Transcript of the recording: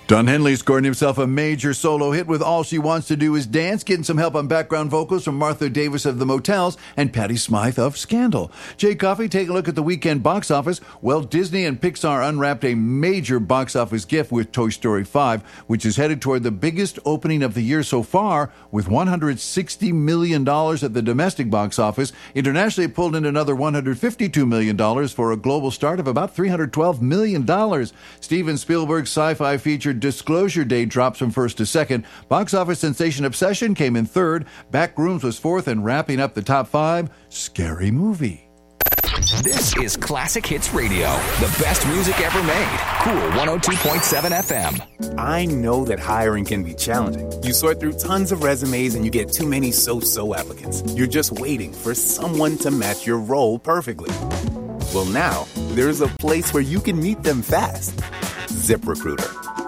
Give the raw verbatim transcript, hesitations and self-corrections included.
Don Henley scoring himself a major solo hit with All She Wants to Do Is Dance, getting some help on background vocals from Martha Davis of the Motels and Patti Smythe of Scandal. Jay Coffey, take a look at the weekend box office. Well, Disney and Pixar unwrapped a major box office gift with Toy Story five, which is headed toward the biggest opening of the year so far, with one hundred sixty million dollars at the domestic box office. Internationally, it pulled in another one hundred fifty-two million dollars for a global start of about three hundred twelve million dollars. Steven Spielberg's sci-fi feature Disclosure Day drops from first to second. Box office sensation Obsession came in third. Backrooms was fourth, and wrapping up the top five, Scary Movie. This is Classic Hits Radio, the best music ever made. Cool one oh two point seven F M. I know that hiring can be challenging. You sort through tons of resumes and you get too many so-so applicants. You're just waiting for someone to match your role perfectly. Well, now, there's a place where you can meet them fast. ZipRecruiter.